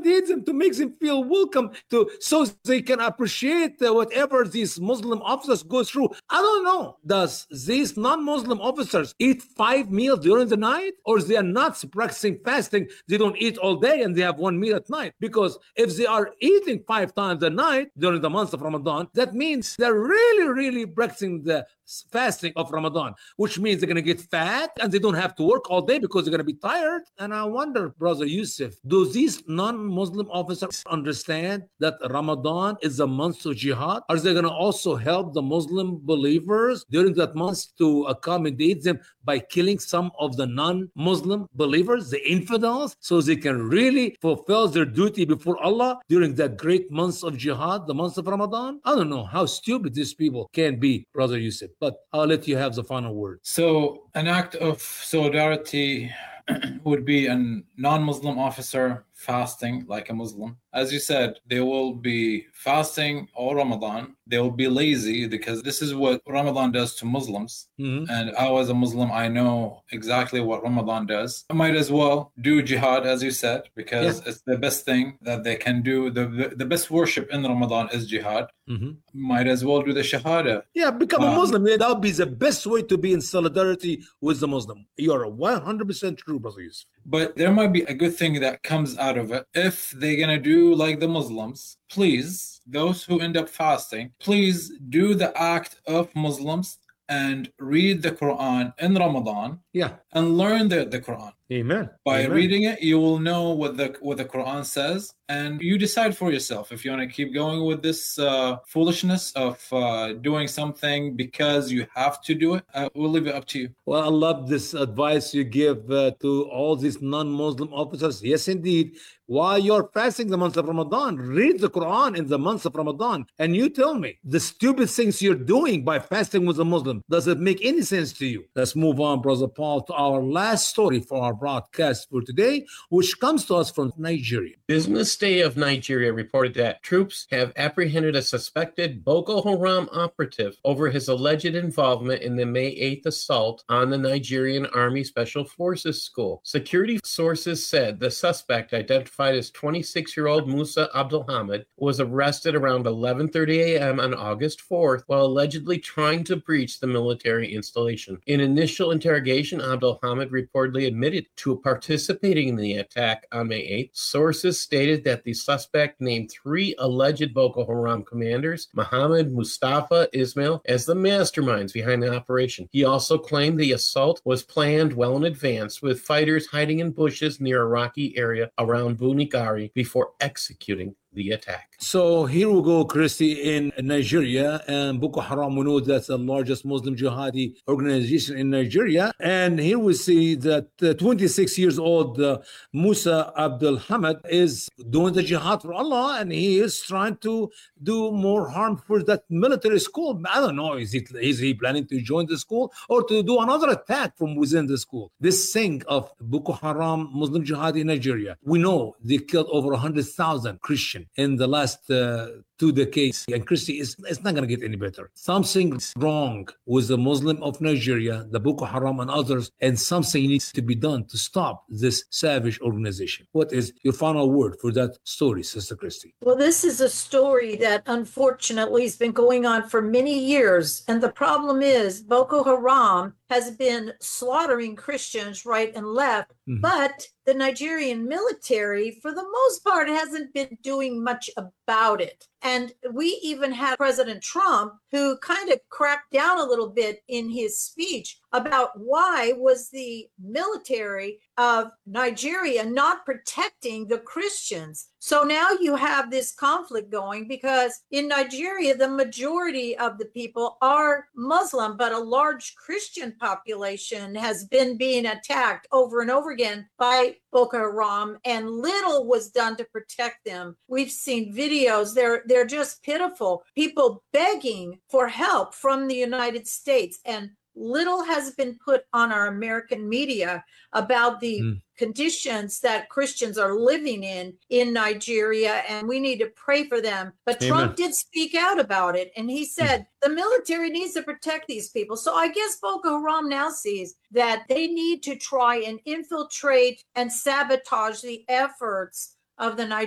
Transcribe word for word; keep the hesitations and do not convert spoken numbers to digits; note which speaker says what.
Speaker 1: accommodate them, to make them feel welcome, to so they can appreciate uh, whatever these Muslim officers go through. I don't know. Does these non-Muslim officers eat five meals during the night, or they are not practicing fasting? They don't eat all day and they have one meal at night. Because if they are eating five times a night during the month of Ramadan, that means they're really, really practicing the fasting of Ramadan, which means they're going to get fat and they don't have to work all day because they're going to be tired. And I wonder, Brother Yusuf, do these non-Muslim officers understand that Ramadan is a month of jihad? Are they going to also help the Muslim believers during that month to accommodate them by killing some of the non-Muslim believers, the infidels, so they can really fulfill their duty before Allah during that great month of jihad, the month of Ramadan? I don't know how stupid these people can be, Brother Yusuf, but I'll let you have the final word.
Speaker 2: So an act of solidarity would be a non-Muslim officer fasting like a Muslim. As you said, they will be fasting all Ramadan. They will be lazy because this is what Ramadan does to Muslims. Mm-hmm. And I, as a Muslim, I know exactly what Ramadan does. I might as well do jihad, as you said, because yeah. it's the best thing that they can do. The, the, the best worship in Ramadan is jihad. Mm-hmm. Might as well do the shahada.
Speaker 1: Yeah, become um, a Muslim. That would be the best way to be in solidarity with the Muslim. You're one hundred percent true, Brother Yusuf.
Speaker 2: But there might be a good thing that comes out of it. If they're going to do like the Muslims, please, those who end up fasting, please do the act of Muslims and read the Quran in Ramadan.
Speaker 1: Yeah.
Speaker 2: And learn the, the Quran.
Speaker 1: Amen.
Speaker 2: By
Speaker 1: Amen.
Speaker 2: reading it, you will know what the what the Quran says, and you decide for yourself if you want to keep going with this uh, foolishness of uh, doing something because you have to do it. Uh, we'll leave it up to you.
Speaker 1: Well, I love this advice you give uh, to all these non-Muslim officers. Yes, indeed. While you're fasting the month of Ramadan, read the Quran in the month of Ramadan, and you tell me the stupid things you're doing by fasting with a Muslim. Does it make any sense to you? Let's move on, Brother Paul, to our last story for our broadcast for today, which comes to us from Nigeria.
Speaker 3: Business Day of Nigeria reported that troops have apprehended a suspected Boko Haram operative over his alleged involvement in the May eighth assault on the Nigerian Army Special Forces School. Security sources said the suspect, identified as twenty-six-year-old Musa Abdulhamid, was arrested around eleven thirty a.m. on August fourth while allegedly trying to breach the military installation. In initial interrogation, Abdulhamid reportedly admitted to participating in the attack on May eighth. Sources stated that the suspect named three alleged Boko Haram commanders, Muhammad, Mustafa, Ismail, as the masterminds behind the operation. He also claimed the assault was planned well in advance, with fighters hiding in bushes near a rocky area around Bunigari before executing the attack.
Speaker 1: So here we go, Christy, in Nigeria, and Boko Haram, we know that's the largest Muslim jihadi organization in Nigeria. And here we see that uh, twenty-six years old uh, Musa Abdulhamid is doing the jihad for Allah, and he is trying to do more harm for that military school. I don't know, is, it, is he planning to join the school or to do another attack from within the school? This thing of Boko Haram Muslim jihad in Nigeria, we know they killed over one hundred thousand Christians in the last uh, two decades, and Christy, is it's not going to get any better. Something's wrong with the Muslim of Nigeria, the Boko Haram and others, and something needs to be done to stop this savage organization. What is your final word for that story, Sister Christy?
Speaker 4: Well, this is a story that unfortunately has been going on for many years, and the problem is Boko Haram has been slaughtering Christians right and left, mm-hmm. but the Nigerian military, for the most part, hasn't been doing much about it. And we even had President Trump, who kind of cracked down a little bit in his speech about why was the military of Nigeria not protecting the Christians. So now you have this conflict going because in Nigeria, the majority of the people are Muslim, but a large Christian population has been being attacked over and over again by Boko Haram, and little was done to protect them. We've seen videos, they're, they're just pitiful. People begging for help from the United States, and little has been put on our American media about the mm. conditions that Christians are living in in Nigeria, and we need to pray for them. But Amen. Trump did speak out about it, and he said mm. the military needs to protect these people. So I guess Boko Haram now sees that they need to try and infiltrate and sabotage the efforts of the Nigerian